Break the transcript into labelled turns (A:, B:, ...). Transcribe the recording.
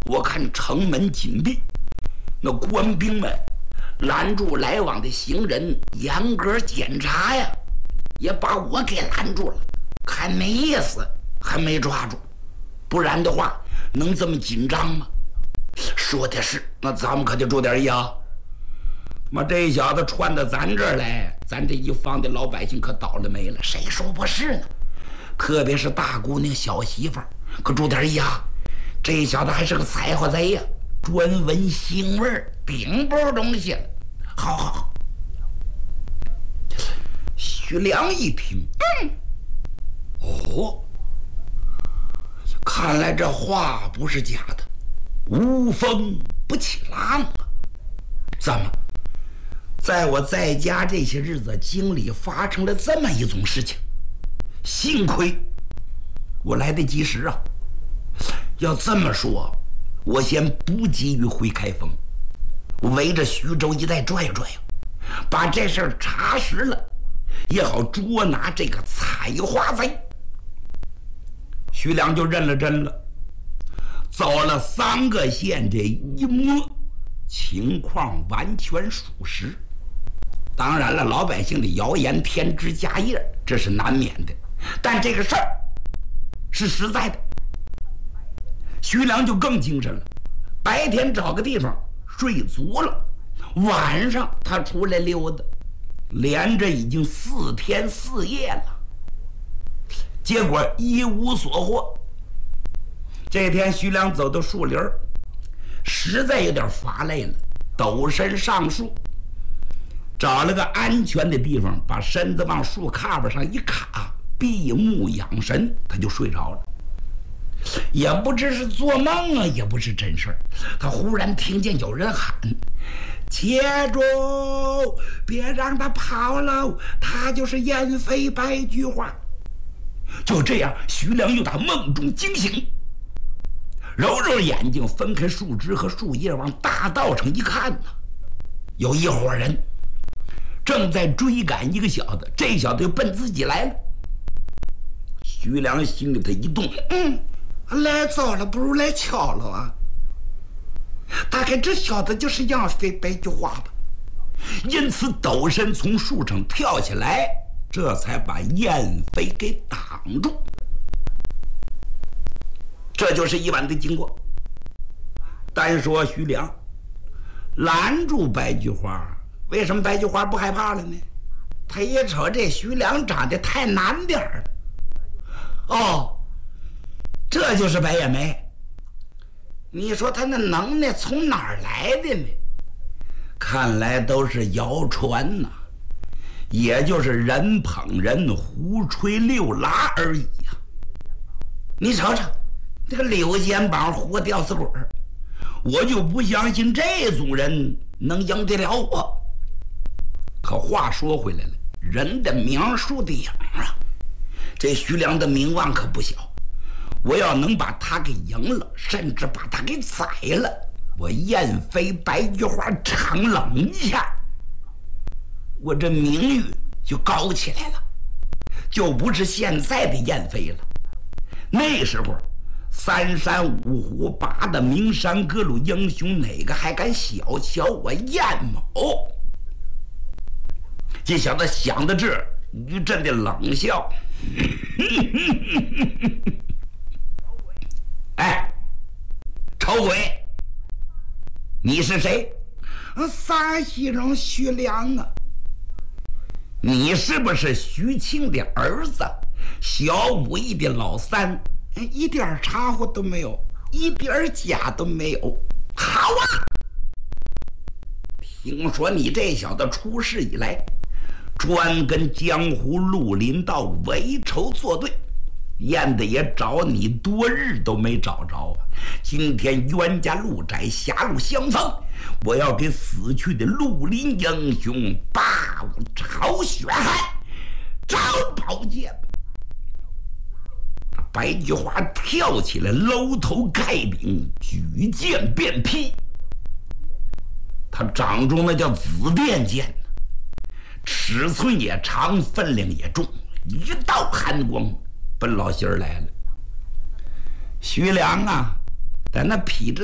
A: 我看城门紧闭，那官兵们拦住来往的行人，严格检查呀，也把我给拦住了。看没意思，还没抓住，不然的话能这么紧张吗？说的是，那咱们可得注点意啊！妈，这小子窜到咱这儿来，咱这一方的老百姓可倒了霉了，谁说不是呢？特别是大姑娘小媳妇儿，可注点意啊！这小子还是个踩花贼呀，专闻腥味儿，顶包东西了。好，徐良一听，看来这话不是假的，无风不起浪啊！怎么，在我在家这些日子，经历发生了这么一种事情，幸亏我来得及时啊！要这么说，我先不急于回开封，围着徐州一带转悠转悠，把这事儿查实了，也好捉拿这个采花贼。徐良就认了真了，走了3个县，这一摸情况完全属实。当然了，老百姓的谣言添枝加叶，这是难免的，但这个事儿是实在的。徐良就更精神了，白天找个地方睡足了，晚上他出来溜达，连着已经4天4夜了，结果一无所获。这天徐良走到树林，实在有点乏累了，抖身上树，找了个安全的地方，把身子往树旮旯上一卡，闭目养神，他就睡着了。也不知是做梦啊，也不是真事儿，他忽然听见有人喊：“接住，别让他跑了，他就是燕飞白菊花。”就这样，徐良又打梦中惊醒，揉揉眼睛，分开树枝和树叶，往大道上一看呢，有一伙人正在追赶一个小子，这小子就奔自己来了。徐良心里头一动，来早了不如来巧了啊！大概这小子就是燕飞白菊花吧，因此抖身从树上跳下来，这才把燕飞给挡住。这就是一晚的经过。单说徐良拦住白菊花，为什么白菊花不害怕了呢？他一瞅这徐良长得太难点儿了。这就是白眼眉。你说他那能耐从哪儿来的呢？看来都是谣传呐，也就是人捧人，胡吹六拉而已呀。你瞅瞅这个柳肩膀，活吊死鬼儿，我就不相信这种人能赢得了我。可话说回来了，人的名树的影啊，这徐良的名望可不小。我要能把他给赢了，甚至把他给宰了，我燕飞白菊花长冷一下，我这名誉就高起来了，就不是现在的燕飞了。那时候3山5湖8的名山各路英雄，哪个还敢小瞧我燕某？这小子想到这儿，一阵的冷笑。哎，丑鬼，你是谁？山西人徐良啊。你是不是徐庆的儿子，小武艺的老三？一点差乎都没有，一点假都没有。好啊！听说你这小子出事以来，专跟江湖绿林道为仇作对，燕子也找你多日都没找着啊！今天冤家路窄，狭路相逢，我要给死去的绿林英雄报仇雪恨，找宝剑。白菊花跳起来，搂头盖顶，举剑便劈。他掌中那叫紫电剑，尺寸也长，分量也重，一道寒光奔老心儿来了。徐良啊，在那劈着